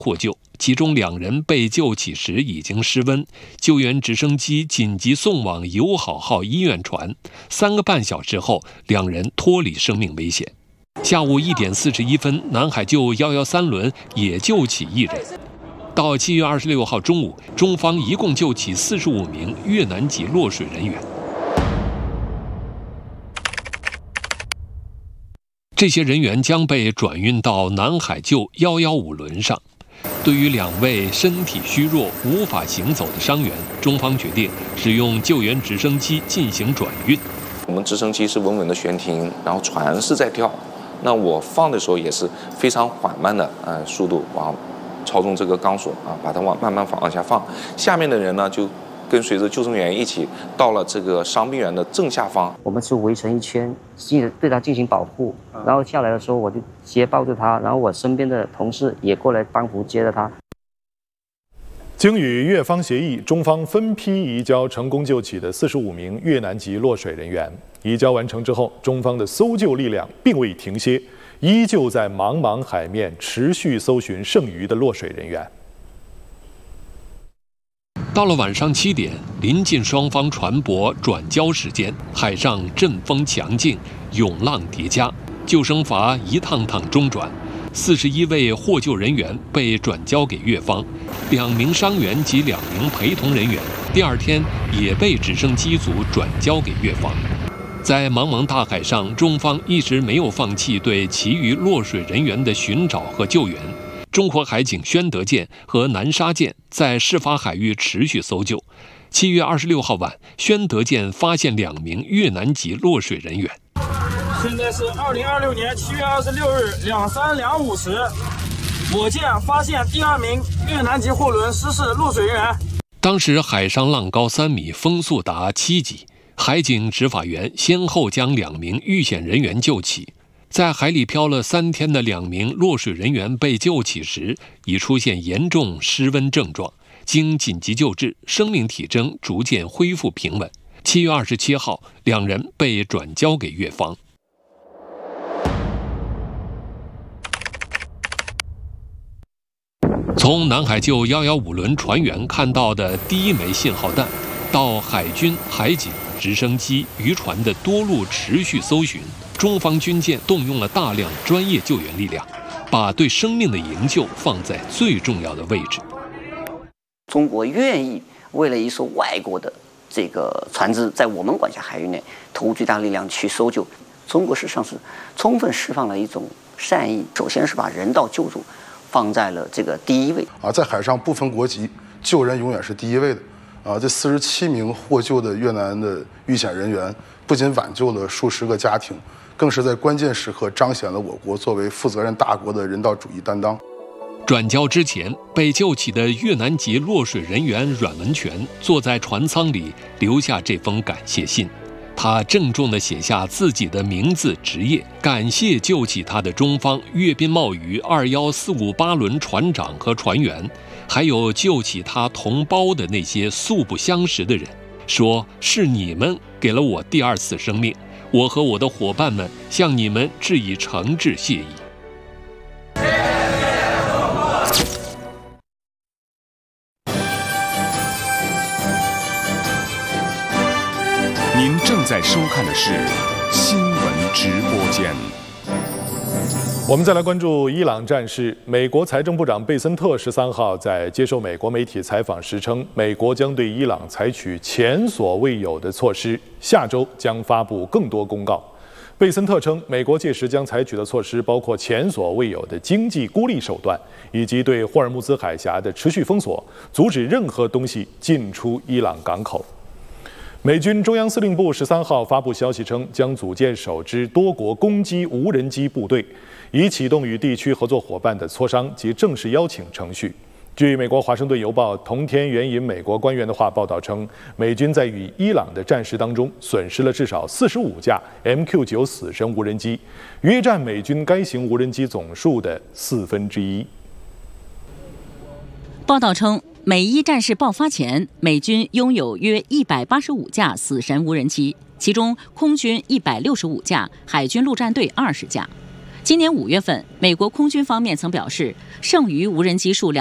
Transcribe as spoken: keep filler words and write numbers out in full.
获救，其中两人被救起时已经失温，救援直升机紧急送往友好号医院传，三个半小时后，两人脱离生命危险。下午一点四十一分，南海救一一三轮也救起一人。到七月二十六号中午，中方一共救起四十五名越南籍落水人员。这些人员将被转运到南海救一一五轮上。对于两位身体虚弱、无法行走的伤员，中方决定使用救援直升机进行转运。 我们直升机是稳稳的悬停，然后船是在跳。那我放的时候也是非常缓慢的，呃，速度往操纵这个钢索啊，把它往慢慢往下放。下面的人呢，就跟随着救生员一起到了这个伤病员的正下方。 我们是围成一圈，对他进行保护。然后下来的时候，我就直接抱着他，然后我身边的同事也过来帮扶接着他。 经与越方协议，中方分批移交成功救起的四十五名越南籍落水人员。移交完成之后，中方的搜救力量并未停歇，依旧在茫茫海面持续搜寻剩余的落水人员。 到了晚上七点，临近双方船舶转交时间，海上阵风强劲，涌浪叠加，救生筏一趟趟中转。四十一位获救人员被转交给越方，两名伤员及两名陪同人员第二天也被直升机组转交给越方。在茫茫大海上，中方一直没有放弃对其余落水人员的寻找和救援。中国海警宣德舰和南沙舰在事发海域持续搜救。七月二十六号晚，宣德舰发现两名越南籍落水人员。 现在是二零二六年七月二十六日两三两五时，我舰发现第二名越南籍货轮失事落水人员。 当时海上浪高三米，风速达七级。海警执法员先后将两名遇险人员救起。在海里漂了三天的两名落水人员被救起时，已出现严重失温症状，经紧急救治，生命体征逐渐恢复平稳。七月二十七号，两人被转交给越方。从南海救一一五轮船员看到的第一枚信号弹，到海军、海警、直升机、渔船的多路持续搜寻，中方军舰动用了大量专业救援力量，把对生命的营救放在最重要的位置。 中国愿意为了一艘外国的这个船只在我们管辖海域内投入巨大力量去搜救，中国事实上是充分释放了一种善意，首先是把人道救助放在了这个第一位啊，在海上不分国籍，救人永远是第一位的。啊，这四十七名获救的越南的遇险人员，不仅挽救了数十个家庭，更是在关键时刻彰显了我国作为负责任大国的人道主义担当。 转交之前，被救起的越南籍落水人员阮文全坐在船舱里，留下这封感谢信。他郑重地写下自己的名字、职业，感谢救起他的中方粤滨贸渔二一四五八轮船长和船员，还有救起他同胞的那些素不相识的人，说是你们给了我第二次生命，我和我的伙伴们向你们致以诚挚谢意。 您正在收看的是新闻直播间。 我们再来关注伊朗战事。美国财政部长贝森特十三号在接受美国媒体采访时称，美国将对伊朗采取前所未有的措施，下周将发布更多公告。贝森特称，美国届时将采取的措施包括前所未有的经济孤立手段，以及对霍尔木兹海峡的持续封锁，阻止任何东西进出伊朗港口。美军中央司令部十三号发布消息称，将组建首支多国攻击无人机部队，以启动与地区合作伙伴的磋商及正式邀请程序。据美国《华盛顿邮报》同天援引美国官员的话报道称，美军在与伊朗的战事当中损失了至少四十五架 M Q 九 死神无人机，约占美军该型无人机总数的四分之一。 报道称，美伊战事爆发前，美军拥有约一百八十五架死神无人机，其中空军一百六十五架，海军陆战队二十架。 今年五月份，美国空军方面曾表示，剩余无人机数量